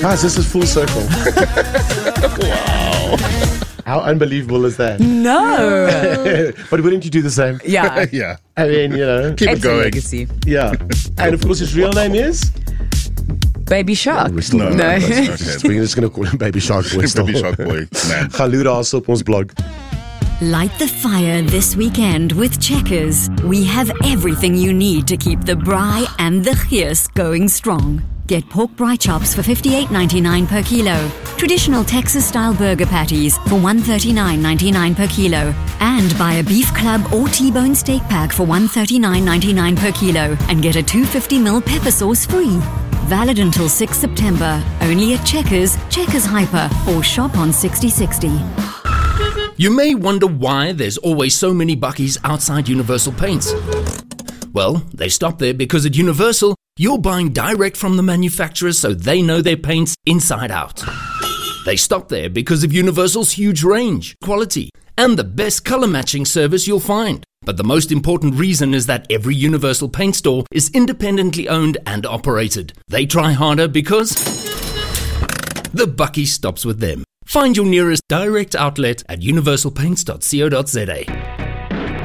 Guys, this is full circle. Wow. How unbelievable is that? No. But wouldn't you do the same? Yeah. Yeah. I mean, Keep it It's a going. legacy. yeah. And of course, his real name is? Baby Shark. We're still No. No. Okay. We're just going to call him Baby Shark Boy. Baby Shark Boy, man. Gaan loer daarso op ons blog. Light the fire this weekend with Checkers. We have everything you need to keep the braai and the geus going strong. Get pork braai chops for $58.99 per kilo. Traditional Texas-style burger patties for $139.99 per kilo. And buy a beef club or T-bone steak pack for $139.99 per kilo and get a 250ml pepper sauce free. Valid until 6 September. Only at Checkers, Checkers Hyper, or shop on 6060. You may wonder why there's always so many Buckies outside Universal Paints. Well, they stop there because at Universal, you're buying direct from the manufacturers so they know their paints inside out. They stop there because of Universal's huge range, quality, and the best color matching service you'll find. But the most important reason is that every Universal Paint store is independently owned and operated. They try harder because the Bucky stops with them. Find your nearest direct outlet at universalpaints.co.za.